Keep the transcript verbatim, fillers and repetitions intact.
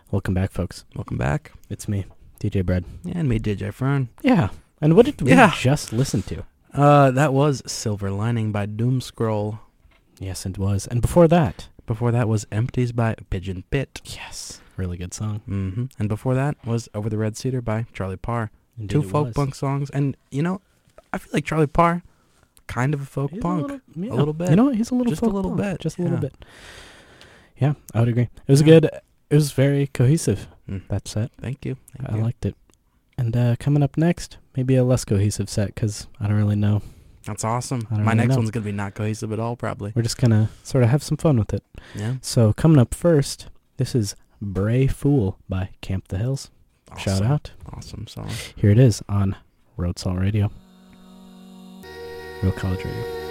Welcome back, folks. Welcome back. It's me, D J Bread. And me, D J Fern. Yeah. And what did we Yeah. just listen to? Uh, that was Silver Lining by Doom Scroll. Yes, it was. And before that? Before that was Empties by Pigeon Pit. Yes. Really good song. Mm-hmm. And before that was Over the Red Cedar by Charlie Parr. Indeed Two it folk was. punk songs. And, you know, I feel like Charlie Parr, kind of a folk He's punk. A little, yeah. A little bit. You know what? He's a little Just a folk little punk. bit, Just a yeah. little bit. Yeah, I would agree. It was Yeah. good. It was very cohesive, Mm. that set. Thank you. Thank I you. liked it. And uh, coming up next, maybe a less cohesive set because I don't really know. That's awesome. I don't My really next know. one's going to be not cohesive at all, probably. We're just going to sort of have some fun with it. Yeah. So coming up first, this is Bray Fool by Camp the Hills. Awesome. Shout out. Awesome song. Here it is on Road Salt Radio. Real College Radio.